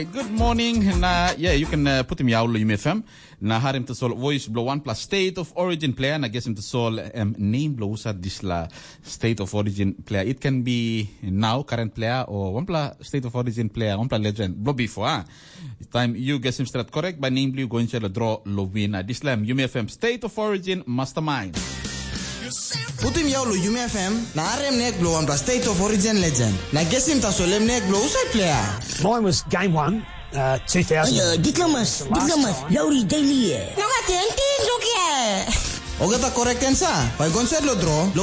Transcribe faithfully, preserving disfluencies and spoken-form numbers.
Good morning. Na yeah, you can uh, put him yaulo U M F M. Na harim to sol voice blow one plus state of origin player. Na guess him to sol um, name blow sa this la state of origin player. It can be now current player or one plus state of origin player, one plus legend. Blow before. Ah. Time you guess him straight correct by name blue going to draw low win. This lam U M F M state of origin mastermind. Putim yaulo U M F M na arem nek blow on state of origin legend. Na guess him ta solem nek blow usai player. Mine was game one, uh, two thousand. Ayo, diplomas, diplomas, Lauri Daily. Nonga tenti, Lukia. Ogata correct answer. By gonset lo draw.